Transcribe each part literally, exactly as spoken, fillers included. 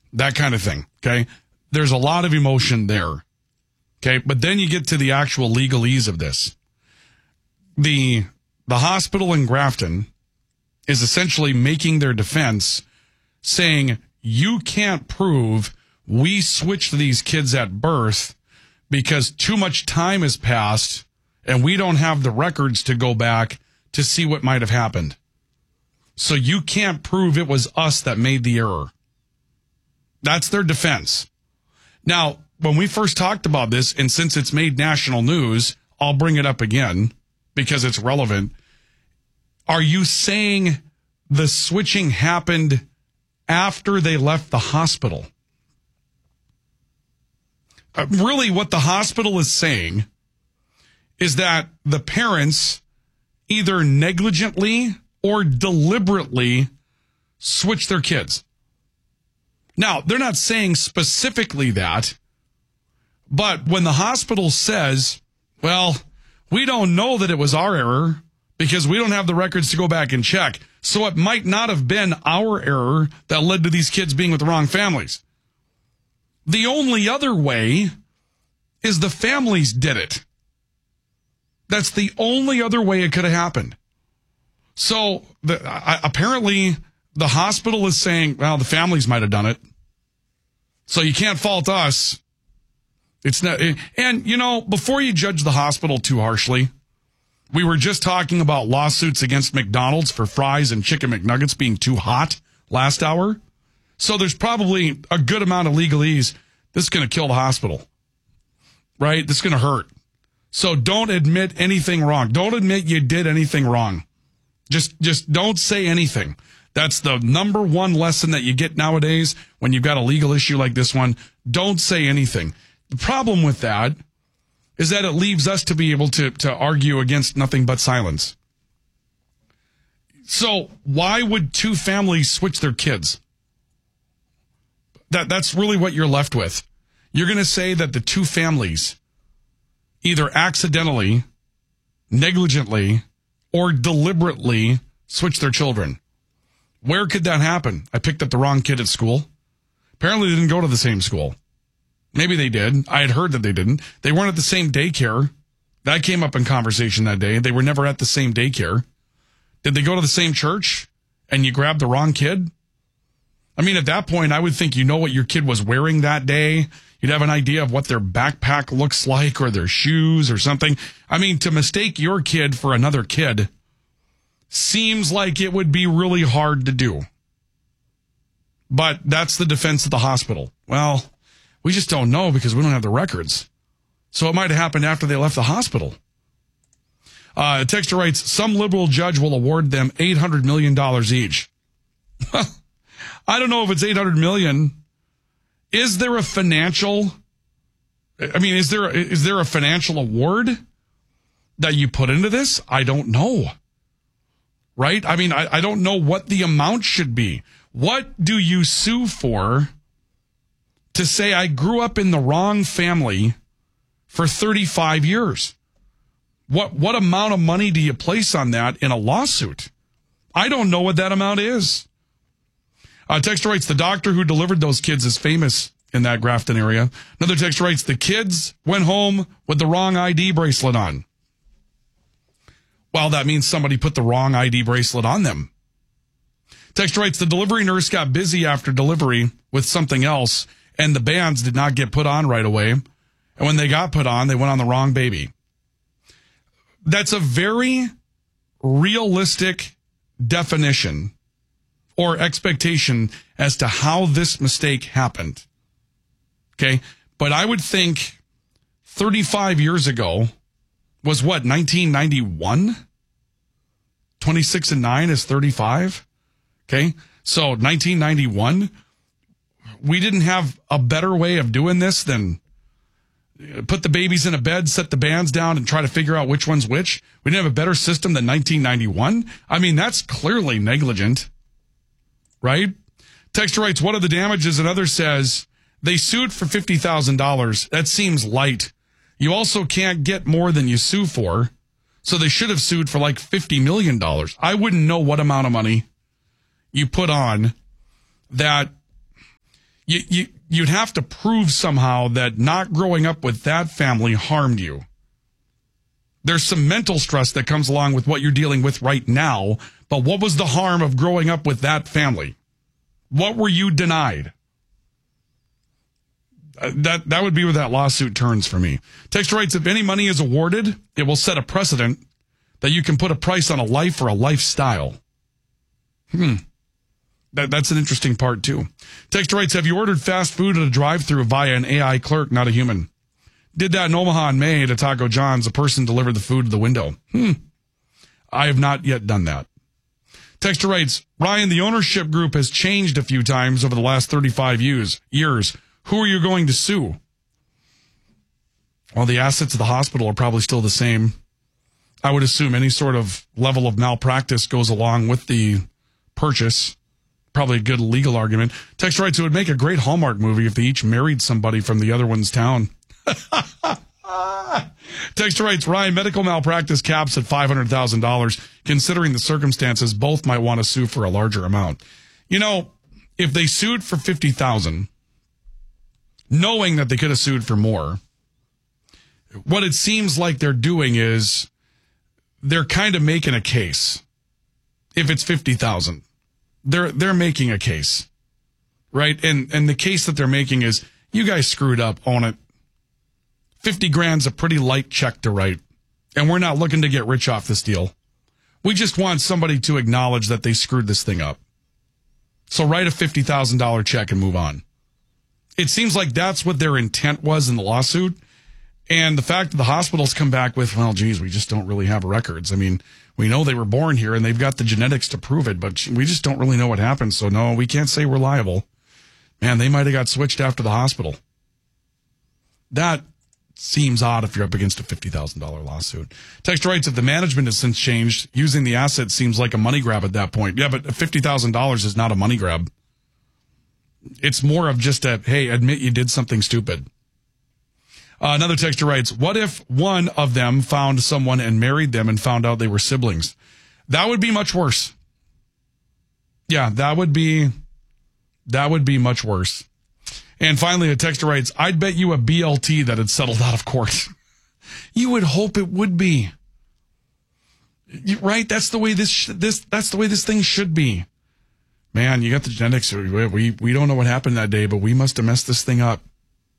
that kind of thing. Okay. There's a lot of emotion there. Okay. But then you get to the actual legalese of this. The, the hospital in Grafton is essentially making their defense, saying you can't prove we switched these kids at birth because too much time has passed and we don't have the records to go back to see what might have happened. So you can't prove it was us that made the error. That's their defense. Now, when we first talked about this, and since it's made national news, I'll bring it up again because it's relevant. Are you saying the switching happened after they left the hospital? Uh, really, what the hospital is saying is that the parents either negligently or deliberately switch their kids. Now, they're not saying specifically that, but when the hospital says, well, we don't know that it was our error because we don't have the records to go back and check, so it might not have been our error that led to these kids being with the wrong families. The only other way is the families did it. That's the only other way it could have happened. So the, uh, apparently the hospital is saying, well, the families might have done it. So you can't fault us. It's not, and you know, before you judge the hospital too harshly, we were just talking about lawsuits against McDonald's for fries and chicken McNuggets being too hot last hour. So there's probably a good amount of legalese. This is going to kill the hospital, right? This is going to hurt. So don't admit anything wrong. Don't admit you did anything wrong. Just, just don't say anything. That's the number one lesson that you get nowadays when you've got a legal issue like this one. Don't say anything. The problem with that is that it leaves us to be able to, to argue against nothing but silence. So why would two families switch their kids? That, that's really what you're left with. You're going to say that the two families either accidentally, negligently, or deliberately switch their children. Where could that happen? I picked up the wrong kid at school. Apparently they didn't go to the same school. Maybe they did. I had heard that they didn't. They weren't at the same daycare. That came up in conversation that day. They were never at the same daycare. Did they go to the same church and you grabbed the wrong kid? I mean, at that point, I would think you know what your kid was wearing that day. You'd have an idea of what their backpack looks like or their shoes or something. I mean, to mistake your kid for another kid seems like it would be really hard to do. But that's the defense of the hospital. Well, we just don't know because we don't have the records. So it might have happened after they left the hospital. Uh, a texter writes, some liberal judge will award them eight hundred million dollars each. I don't know if it's eight hundred million dollars. Is there a financial, I mean, is there, is there a financial award that you put into this? I don't know. Right? I mean, I, I don't know what the amount should be. What do you sue for to say I grew up in the wrong family for thirty-five years? What, what amount of money do you place on that in a lawsuit? I don't know what that amount is. Uh, texter writes, the doctor who delivered those kids is famous in that Grafton area. Another texter writes, the kids went home with the wrong I D bracelet on. Well, that means somebody put the wrong I D bracelet on them. Texter writes, the delivery nurse got busy after delivery with something else, and the bands did not get put on right away. And when they got put on, they went on the wrong baby. That's a very realistic definition or expectation as to how this mistake happened. Okay? But I would think thirty-five years ago was what, nineteen ninety-one? twenty-six and nine is thirty-five? Okay? So nineteen ninety-one, we didn't have a better way of doing this than put the babies in a bed, set the bands down, and try to figure out which one's which. We didn't have a better system than nineteen ninety-one? I mean, that's clearly negligent. Right? Texter writes, what are the damages? Another says, they sued for fifty thousand dollars. That seems light. You also can't get more than you sue for. So they should have sued for like fifty million dollars. I wouldn't know what amount of money you put on that you, you, you'd have to prove somehow that not growing up with that family harmed you. There's some mental stress that comes along with what you're dealing with right now, but what was the harm of growing up with that family? What were you denied? Uh, that that would be where that lawsuit turns for me. Texter writes, if any money is awarded, it will set a precedent that you can put a price on a life or a lifestyle. Hmm. That, that's an interesting part, too. Texter writes, have you ordered fast food at a drive-thru via an A I clerk, not a human? Did that in Omaha in May at a Taco John's. A person delivered the food to the window. Hmm. I have not yet done that. Texter writes, Ryan, the ownership group has changed a few times over the last thirty-five years. Years. Who are you going to sue? Well, the assets of the hospital are probably still the same. I would assume any sort of level of malpractice goes along with the purchase. Probably a good legal argument. Texter writes, it would make a great Hallmark movie if they each married somebody from the other one's town. Texter writes, Ryan, medical malpractice caps at five hundred thousand dollars. Considering the circumstances, both might want to sue for a larger amount. You know, if they sued for fifty thousand dollars, knowing that they could have sued for more, what it seems like they're doing is they're kind of making a case. If it's fifty thousand dollars, they're they're making a case, right? And and the case that they're making is, you guys screwed up, own it. fifty grand's a pretty light check to write, and we're not looking to get rich off this deal. We just want somebody to acknowledge that they screwed this thing up. So write a fifty thousand dollars check and move on. It seems like that's what their intent was in the lawsuit. And the fact that the hospitals come back with, well, geez, we just don't really have records. I mean, we know they were born here and they've got the genetics to prove it, but we just don't really know what happened. So no, we can't say we're liable. Man, they might have got switched after the hospital. That seems odd if you're up against a fifty thousand dollars lawsuit. Texter writes, if the management has since changed, using the asset seems like a money grab at that point. Yeah, but fifty thousand dollars is not a money grab. It's more of just a, hey, admit you did something stupid. Uh, another texter writes, what if one of them found someone and married them and found out they were siblings? That would be much worse. Yeah, that would be, that would be much worse. And finally, a texter writes, I'd bet you a B L T that had settled out of court. You would hope it would be. Right? That's the way this, sh- this, that's the way this thing should be. Man, you got the genetics. We, we, we don't know what happened that day, but we must have messed this thing up.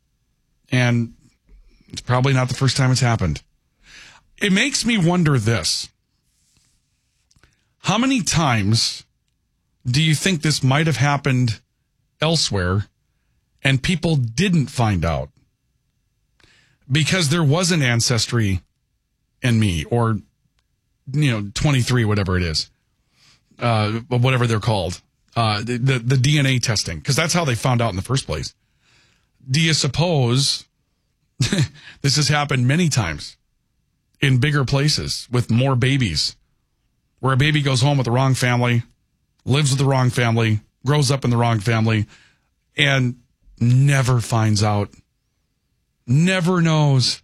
And it's probably not the first time it's happened. It makes me wonder this. How many times do you think this might have happened elsewhere and people didn't find out? Because there was an ancestry in me, or, you know, twenty-three, whatever it is, uh, whatever they're called, uh, the, the, the D N A testing, because that's how they found out in the first place. Do you suppose this has happened many times in bigger places with more babies, where a baby goes home with the wrong family, lives with the wrong family, grows up in the wrong family, and never finds out, never knows,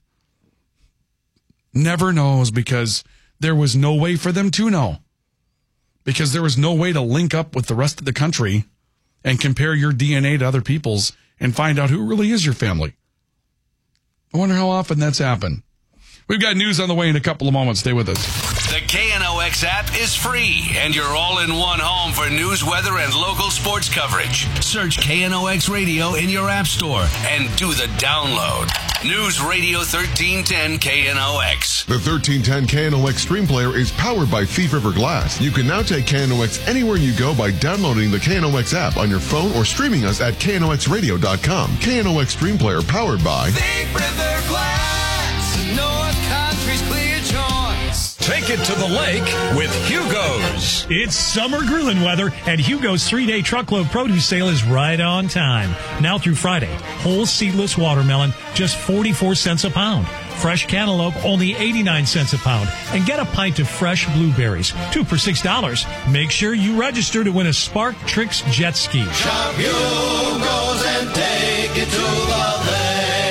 never knows because there was no way for them to know, because there was no way to link up with the rest of the country and compare your D N A to other people's and find out who really is your family. I wonder how often that's happened. We've got news on the way in a couple of moments. Stay with us. The K N O X app is free, and you're all in one home for news, weather, and local sports coverage. Search K N O X Radio in your app store and do the download. News Radio thirteen ten K N O X. The thirteen ten K N O X Stream Player is powered by Thief River Glass. You can now take K N O X anywhere you go by downloading the K N O X app on your phone or streaming us at K N O X radio dot com. K N O X Stream Player powered by Thief River Glass, North Country's clear choice. Take it to the lake with Hugo's. It's summer grilling weather, and Hugo's three-day truckload produce sale is right on time. Now through Friday, whole seedless watermelon, just forty-four cents a pound. Fresh cantaloupe, only eighty-nine cents a pound. And get a pint of fresh blueberries, two for six dollars. Make sure you register to win a Spark Tricks jet ski. Shop Hugo's and take it to the lake.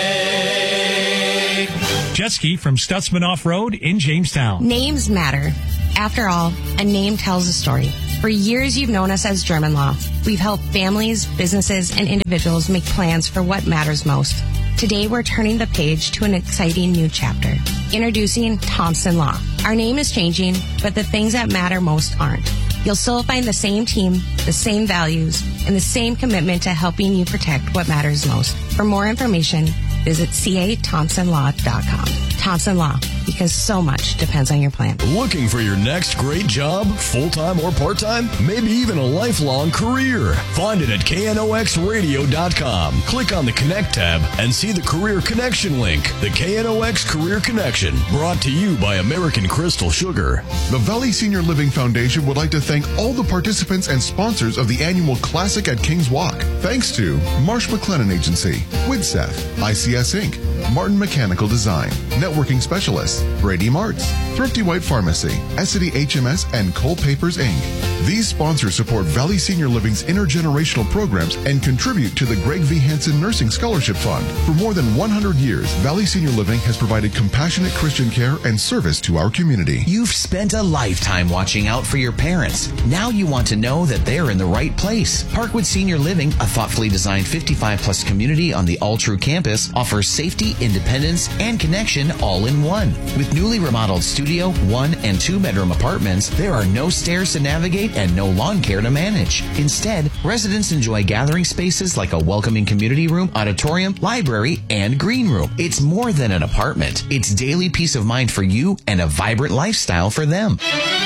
Jet ski from Stutzman Off-Road in Jamestown. Names matter. After all, a name tells a story. For years, you've known us as German Law. We've helped families, businesses, and individuals make plans for what matters most. Today, we're turning the page to an exciting new chapter. Introducing Thompson Law. Our name is changing, but the things that matter most aren't. You'll still find the same team, the same values, and the same commitment to helping you protect what matters most. For more information, visit c a thompson law dot com. Thompson Law, because so much depends on your plan. Looking for your next great job, full-time or part-time? Maybe even a lifelong career? Find it at K N O X radio dot com. Click on the Connect tab and see the Career Connection link. The K N O X Career Connection, brought to you by American Crystal Sugar. The Valley Senior Living Foundation would like to thank all the participants and sponsors of the annual Classic at Kings Walk. Thanks to Marsh McLennan Agency, Widseth, I C S Incorporated, Martin Mechanical Design, Networking Specialists, Brady Marts, Thrifty White Pharmacy, Essity H M S, and Cole Papers, Incorporated. These sponsors support Valley Senior Living's intergenerational programs and contribute to the Greg V. Hansen Nursing Scholarship Fund. For more than one hundred years, Valley Senior Living has provided compassionate Christian care and service to our community. You've spent a lifetime watching out for your parents. Now you want to know that they're in the right place. Parkwood Senior Living, a thoughtfully designed fifty-five plus community on the All True campus, offers safety, independence, and connection all in one. With newly remodeled studio, one and two bedroom apartments, there are no stairs to navigate and no lawn care to manage. Instead, residents enjoy gathering spaces like a welcoming community room, auditorium, library, and green room. It's more than an apartment. It's daily peace of mind for you and a vibrant lifestyle for them.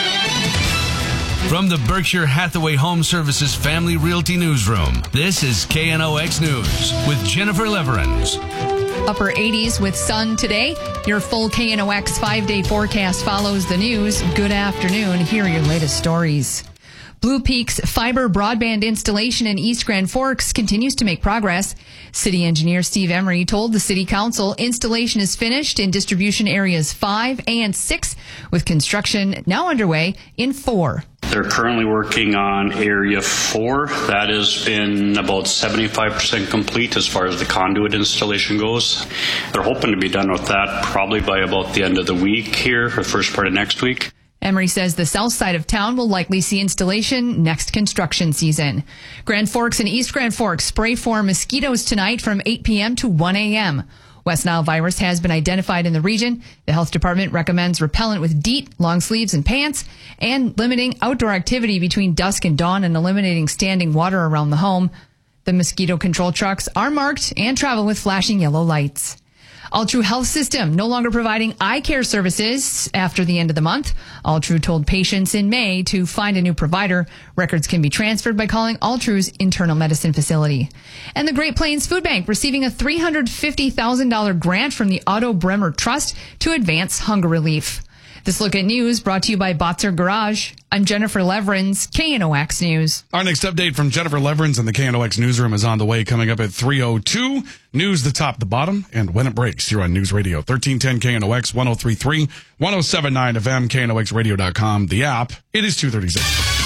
From the Berkshire Hathaway Home Services Family Realty Newsroom, this is K N O X News with Jennifer Leverins. Upper eighties with sun today. Your full K N O X five-day forecast follows the news. Good afternoon. Here are your latest stories. Blue Peak's fiber broadband installation in East Grand Forks continues to make progress. City engineer Steve Emery told the City Council installation is finished in distribution areas five and six, with construction now underway in four. They're currently working on area four. That has been about seventy-five percent complete as far as the conduit installation goes. They're hoping to be done with that probably by about the end of the week here, or first part of next week. Emery says the south side of town will likely see installation next construction season. Grand Forks and East Grand Forks spray for mosquitoes tonight from eight p.m. to one a.m. West Nile virus has been identified in the region. The health department recommends repellent with DEET, long sleeves and pants, and limiting outdoor activity between dusk and dawn and eliminating standing water around the home. The mosquito control trucks are marked and travel with flashing yellow lights. All True Health System no longer providing eye care services after the end of the month. All True told patients in May to find a new provider. Records can be transferred by calling All True's internal medicine facility. And the Great Plains Food Bank receiving a three hundred fifty thousand dollars grant from the Otto Bremer Trust to advance hunger relief. This Look at News brought to you by Botzer Garage. I'm Jennifer Leverins, K N O X News. Our next update from Jennifer Leverins in the K N O X newsroom is on the way, coming up at three oh two. News, the top, the bottom, and when it breaks. You're on News Radio thirteen ten K N O X, one oh three point three, one oh seven point nine F M, K N O X radio dot com. The app, it is two thirty-six.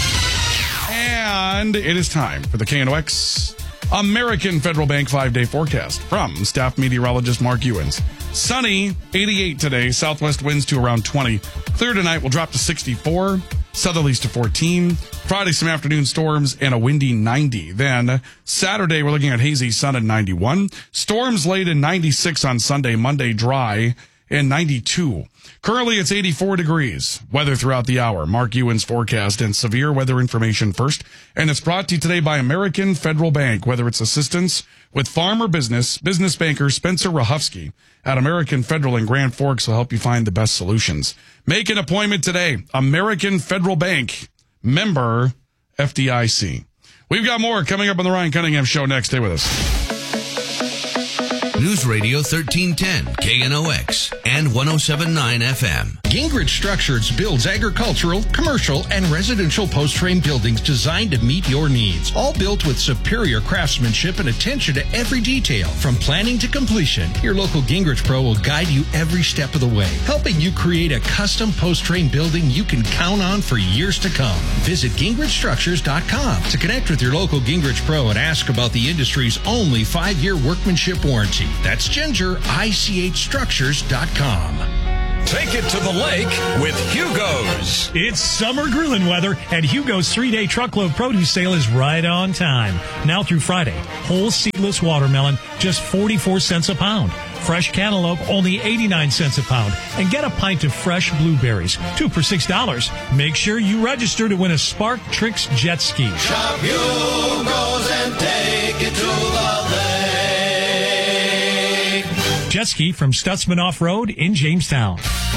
And it is time for the K N O X American Federal Bank five-day forecast from staff meteorologist Mark Ewens. Sunny, eighty-eight today. Southwest winds to around twenty. Clear tonight will drop to sixty-four. Southerlies to fourteen. Friday, some afternoon storms and a windy ninety. Then Saturday, we're looking at hazy sun at ninety-one. Storms late in ninety-six on Sunday. Monday, dry and ninety-two. Currently, it's eighty-four degrees. Weather throughout the hour. Mark Ewens forecast and severe weather information first. And it's brought to you today by American Federal Bank. Whether it's assistance with farm or business, business banker Spencer Rahufsky at American Federal in Grand Forks will help you find the best solutions. Make an appointment today. American Federal Bank, member F D I C. We've got more coming up on the Ryan Cunningham Show next. Stay with us. News Radio thirteen ten, K N O X, and one oh seven point nine F M. Gingrich Structures builds agricultural, commercial, and residential post-frame buildings designed to meet your needs. All built with superior craftsmanship and attention to every detail. From planning to completion, your local Gingrich Pro will guide you every step of the way, helping you create a custom post-frame building you can count on for years to come. Visit Gingrich Structures dot com to connect with your local Gingrich Pro and ask about the industry's only five-year workmanship warranty. That's Ginger, I C H Structures dot com. Take it to the lake with Hugo's. It's summer grilling weather, and Hugo's three-day truckload produce sale is right on time. Now through Friday, whole seedless watermelon, just forty-four cents a pound. Fresh cantaloupe, only eighty-nine cents a pound. And get a pint of fresh blueberries, two for six dollars. Make sure you register to win a Spark Tricks jet ski. Shop Hugo's and take it to the lake. Jet ski from Stutzman Off-Road in Jamestown.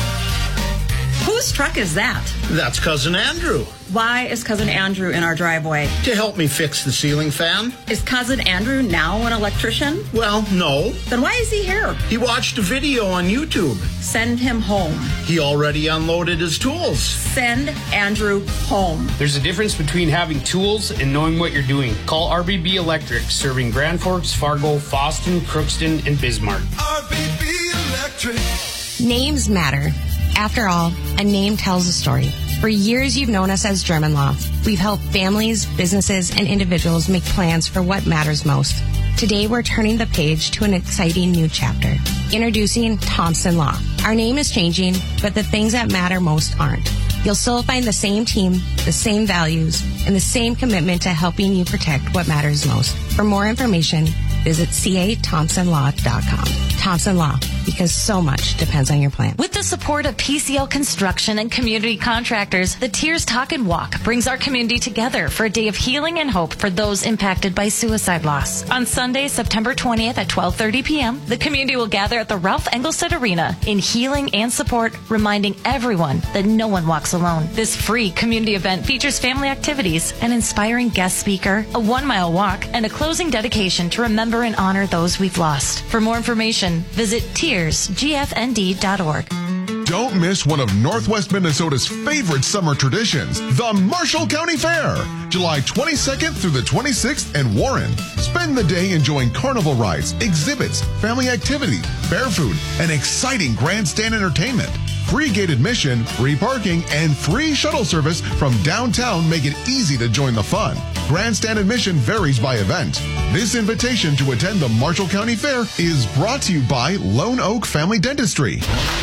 Whose truck is that? That's Cousin Andrew. Why is Cousin Andrew in our driveway? To help me fix the ceiling fan. Is Cousin Andrew now an electrician? Well, no. Then why is he here? He watched a video on YouTube. Send him home. He already unloaded his tools. Send Andrew home. There's a difference between having tools and knowing what you're doing. Call R B B Electric, serving Grand Forks, Fargo, Fosston, Crookston, and Bismarck. R B B Electric. Names matter. After all, a name tells a story. For years, you've known us as German Law. We've helped families, businesses, and individuals make plans for what matters most. Today, we're turning the page to an exciting new chapter. Introducing Thompson Law. Our name is changing, but the things that matter most aren't. You'll still find the same team, the same values, and the same commitment to helping you protect what matters most. For more information, visit c a thompson law dot com. Thompson Law, because so much depends on your plan. With the support of P C L Construction and community contractors, the Tears Talk and Walk brings our community together for a day of healing and hope for those impacted by suicide loss. On Sunday, September twentieth at twelve thirty p.m., the community will gather at the Ralph Engelstad Arena in healing and support, reminding everyone that no one walks alone. This free community event features family activities, an inspiring guest speaker, a one-mile walk, and a closing dedication to remember and honor those we've lost. For more information, visit tears g f n d dot org. Don't miss one of Northwest Minnesota's favorite summer traditions, the Marshall County Fair, July twenty-second through the twenty-sixth in Warren. Spend the day enjoying carnival rides, exhibits, family activity, fair food, and exciting grandstand entertainment. Free gate admission, free parking, and free shuttle service from downtown make it easy to join the fun. Grandstand admission varies by event. This invitation to attend the Marshall County Fair is brought to you by Lone Oak Family Dentistry.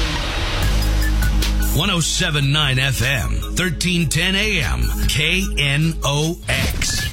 one oh seven point nine F M, thirteen ten A M, K N O X.